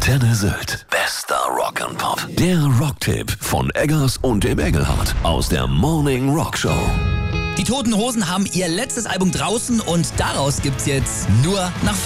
Antenne Sylt. Bester Rock'n'Pop. Der Rocktipp von Eggers und dem Engelhardt aus der Morning Rock Show. Die Toten Hosen haben ihr letztes Album draußen und daraus gibt's jetzt nur nach